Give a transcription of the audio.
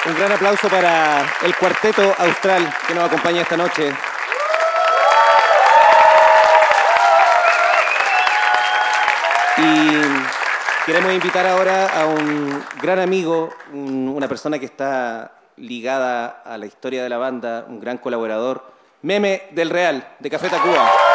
Un gran aplauso para el Cuarteto Austral que nos acompaña esta noche. Y queremos invitar ahora a un gran amigo, una persona que está ligada a la historia de la banda, un gran colaborador, Meme del Real, de Café Tacuba.